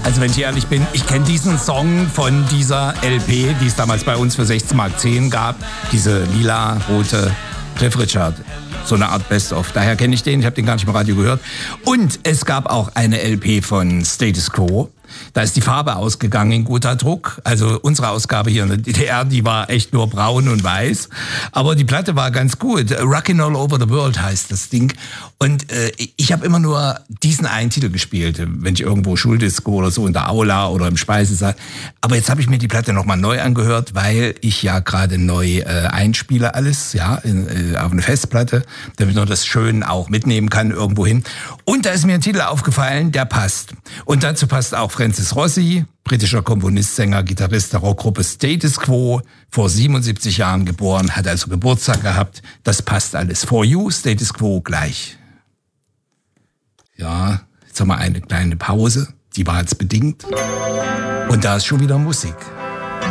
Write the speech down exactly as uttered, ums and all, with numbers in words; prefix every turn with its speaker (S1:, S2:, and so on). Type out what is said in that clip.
S1: Also wenn ich ehrlich bin, ich kenne diesen Song von dieser L P, die es damals bei uns für sechzehn Mark zehn gab. Diese lila-rote Cliff Richard. So eine Art Best-of. Daher kenne ich den, ich habe den gar nicht im Radio gehört. Und es gab auch eine L P von Status Quo. Da ist die Farbe ausgegangen in guter Druck. Also unsere Ausgabe hier in der D D R, die war echt nur braun und weiß. Aber die Platte war ganz gut. Rockin' All Over the World heißt das Ding. Und äh, ich habe immer nur diesen einen Titel gespielt, wenn ich irgendwo Schuldisco oder so in der Aula oder im Speisesaal. Aber jetzt habe ich mir die Platte nochmal neu angehört, weil ich ja gerade neu äh, einspiele alles, ja, in, äh, auf eine Festplatte, damit man das schön auch mitnehmen kann irgendwo hin. Und da ist mir ein Titel aufgefallen, der passt. Und dazu passt auch Francis Rossi, britischer Komponist, Sänger, Gitarrist der Rockgruppe Status Quo, vor siebenundsiebzig Jahren geboren, hat also Geburtstag gehabt. Das passt alles. For You, Status Quo gleich. Ja, jetzt haben wir eine kleine Pause, die war jetzt bedingt. Und da ist schon wieder Musik.